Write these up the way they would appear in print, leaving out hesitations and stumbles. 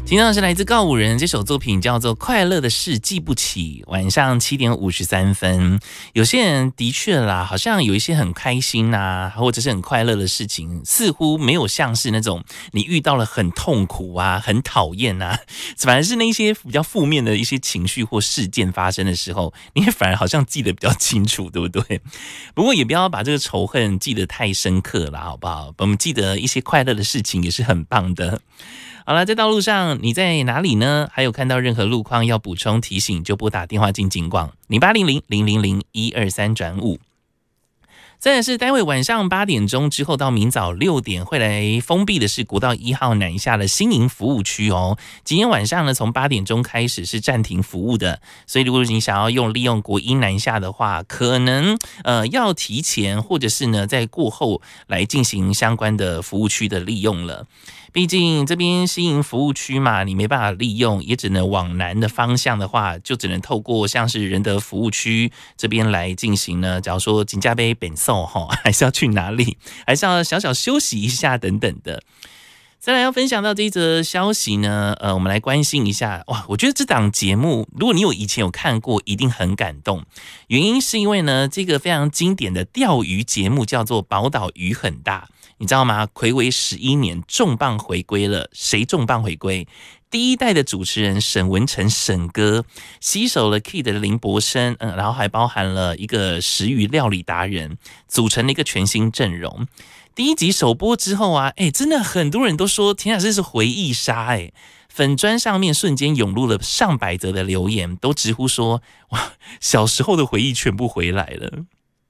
听到的是来自告五人，这首作品叫做《快乐的事记不起》。晚上7点53分，有些人的确啦，好像有一些很开心啊，或者是很快乐的事情，似乎没有像是那种你遇到了很痛苦啊、很讨厌啊，反而是那些比较负面的一些情绪或事件发生的时候，你也反而好像记得比较清楚，对不对？不过也不要把这个仇恨记得太深刻啦，好不好？我们记得一些快乐的事情也是很棒的。好了，在道路上你在哪里呢？还有看到任何路况要补充提醒，就拨打电话进警广0800-000-123-5。再来是待会晚上8点钟之后到明早6点会来封闭的是国道1号南下的新营服务区哦。今天晚上呢，从8点钟开始是暂停服务的，所以如果你想要利用国一南下的话，可能要提前或者是呢在过后来进行相关的服务区的利用了。毕竟这边新营服务区嘛，你没办法利用，也只能往南的方向的话，就只能透过像是仁德服务区这边来进行呢。假如说金家杯本寿还是要去哪里，还是要小小休息一下等等的。再来要分享到这一则消息呢，我们来关心一下。哇，我觉得这档节目，如果你以前有看过，一定很感动。原因是因为呢，这个非常经典的钓鱼节目叫做《宝岛鱼很大》。你知道吗？睽违11年，重磅回归了。谁重磅回归？第一代的主持人沈文成沈哥携手了 Kid 的林柏生，然后还包含了一个食鱼料理达人，组成了一个全新阵容。第一集首播之后啊，真的很多人都说，天啊，这是回忆杀粉专上面瞬间涌入了上百则的留言，都直呼说，哇，小时候的回忆全部回来了。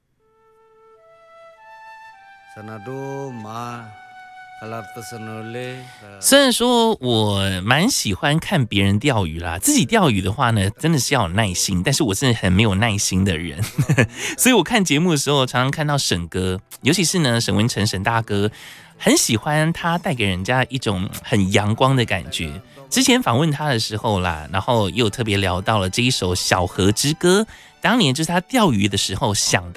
虽然说我蛮喜欢看别人钓鱼啦，自己钓鱼的话呢，真的是要有耐心，但是我是很没有耐心的人所以我看节目的时候常常看到沈哥，尤其是呢沈文成沈大哥，很喜欢他带给人家一种很阳光的感觉。之前访问他的时候啦，然后又特别聊到了这一首《小河之歌》，当年就是他钓鱼的时候想到